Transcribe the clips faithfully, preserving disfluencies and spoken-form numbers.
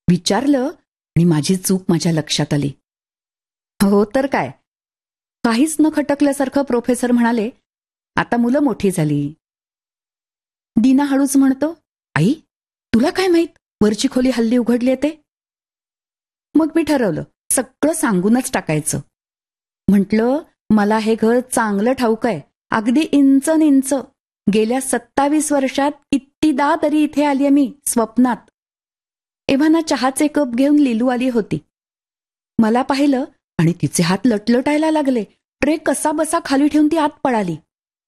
विचारलं आणि माझी चूक माझ्या लक्षात आली. हो तर काय. काहीच न खटकल्यासारखं प्रोफेसर म्हणाले, आता मुलं मोठी झाली. दीना हळूच म्हणतो, आई तुला काय माहित वरची खोली हल्ली उघडली ते. मग मी ठरवलं सगळं सांगूनच टाकायचं. म्हटलं मला हे घर चांगलं ठाऊक आहे, अगदी इंच न इंच. गेल्या सत्तावीस वर्षात कितीदा तरी इथे आलीये मी स्वप्नात. एव्हाना चहाचे कप घेऊन लिलू आली होती. मला पाहिलं आणि तिचे हात लटलटायला लागले. ट्रे कसा बसा खाली ठेवून ती आत पळाली.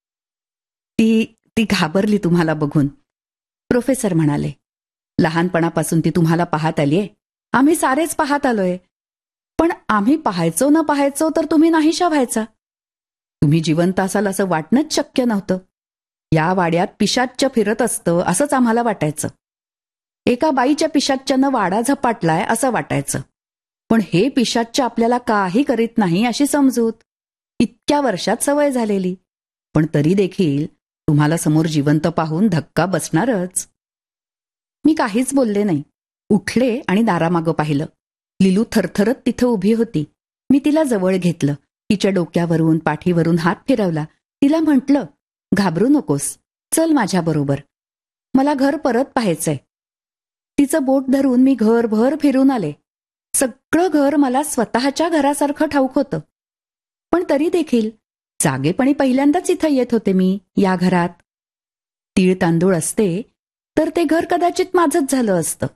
ती ती घाबरली तुम्हाला बघून. प्रोफेसर म्हणाले, लहानपणापासून ती तुम्हाला पाहत आलीये, आम्ही सारेच पाहत आलोय. पण आम्ही पाहायचो न पाहायचो तर तुम्ही नाहीशा व्हायचा. तुम्ही जिवंत असाल असं वाटणंच शक्य नव्हतं. या वाड्यात पिशाच्च फिरत असतं असंच आम्हाला वाटायचं. एका बाईच्या पिशाच्यानं वाडा झपाटलाय असं वाटायचं. पण हे पिशाच्च आपल्याला काही करीत नाही अशी समजूत. इतक्या वर्षात सवय झालेली. पण तरी देखील तुम्हाला समोर जिवंत पाहून धक्का बसणारच. मी काहीच बोलले नाही. उठले आणि दारामागं पाहिलं. लिलू थरथरत तिथं उभी होती. मी तिला जवळ घेतलं. तिच्या डोक्यावरून पाठीवरून हात फिरवला. तिला म्हटलं, घाबरू नकोस, चल माझ्याबरोबर, मला घर परत पाहायचंय. तिचं बोट धरून मी घरभर फिरून आले. सगळं घर मला स्वतःच्या घरासारखं ठाऊक होतं. पण तरी देखील जागेपणी पहिल्यांदाच इथं येत होते मी या घरात. तीळ तांदूळ असते तर ते घर कदाचित माझंच झालं असतं.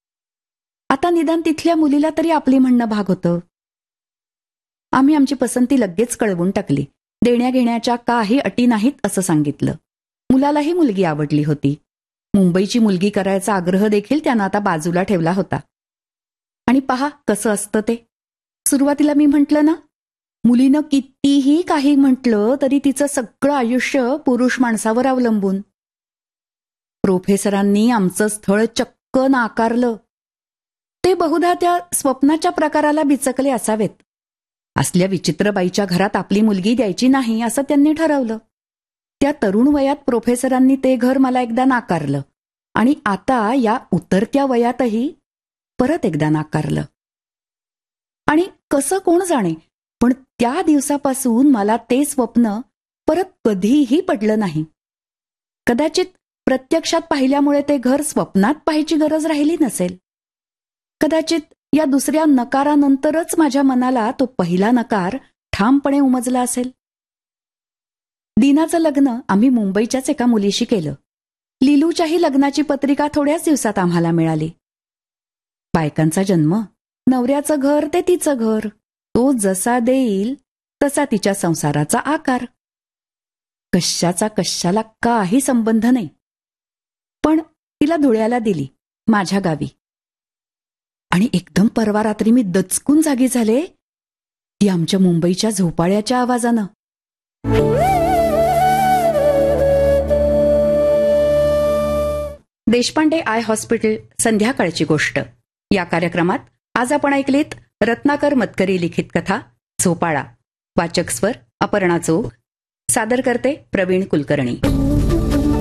आता निदान तिथल्या मुलीला तरी आपली म्हणणं भाग होतं. आम्ही आमची पसंती लगेच कळवून टाकली. देण्या घेण्याच्या काही अटी नाहीत असं सांगितलं. मुलालाही मुलगी आवडली होती. मुंबईची मुलगी करायचा आग्रह देखील त्यानं आता बाजूला ठेवला होता. आणि पहा कसं असतं ते. सुरुवातीला मी म्हटलं ना, मुलीनं कितीही काही म्हटलं तरी तिचं सगळं आयुष्य पुरुष माणसावर अवलंबून. प्रोफेसरांनी आमचं स्थळ चक्क नाकारलं. ते बहुधा त्या स्वप्नाच्या प्रकाराला बिचकले असावेत. असल्या विचित्र बाईच्या घरात आपली मुलगी द्यायची नाही असं त्यांनी ठरवलं. त्या तरुण वयात प्रोफेसरांनी ते घर मला एकदा नाकारलं आणि आता या उतरत्या वयातही परत एकदा नाकारलं. आणि कसं कोण जाणे, पण त्या दिवसापासून मला ते स्वप्न परत कधीही पडलं नाही. कदाचित प्रत्यक्षात पाहिल्यामुळे ते घर स्वप्नात पाहायची गरज राहिली नसेल. कदाचित या दुसऱ्या नकारानंतरच माझ्या मनाला तो पहिला नकार ठामपणे उमजला असेल. दीनाचं लग्न आम्ही मुंबईच्याच एका मुलीशी केलं. लिलूच्याही लग्नाची पत्रिका थोड्याच दिवसात आम्हाला मिळाली. बायकांचा जन्म, नवऱ्याचं घर ते तिचं घर, तो जसा देईल तसा तिच्या संसाराचा आकार. कशाचा कशाला काही संबंध नाही. पण तिला धुळ्याला दिली, माझ्या गावी. आणि एकदम परवा रात्री मी दचकून जागी झाले ती आमच्या मुंबईच्या झोपाळ्याच्या आवाजानं. देशपांडे आय हॉस्पिटल संध्याकाळची गोष्ट या कार्यक्रमात आज आपण ऐकलीत रत्नाकर मतकरी लिखित कथा झोपाळा. वाचक स्वर अपर्णा चोग. सादर करते प्रवीण कुलकर्णी.